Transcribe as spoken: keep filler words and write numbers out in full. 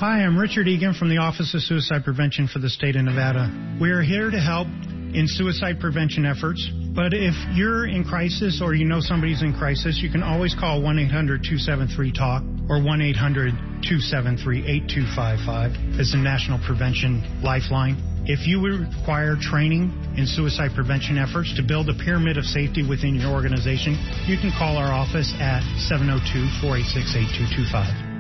Hi, I'm Richard Egan from the Office of Suicide Prevention for the state of Nevada. We are here to help in suicide prevention efforts, but if you're in crisis or you know somebody's in crisis, you can always call one eight hundred two seven three talk or one eight hundred two seven three eight two five five. It's a national prevention lifeline. If you require training in suicide prevention efforts to build a pyramid of safety within your organization, you can call our office at seven oh two, four eight six, eight two two five.